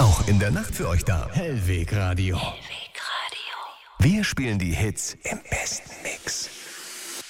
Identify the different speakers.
Speaker 1: Auch in der Nacht für euch da. Hellweg Radio. Wir spielen die Hits im Besten.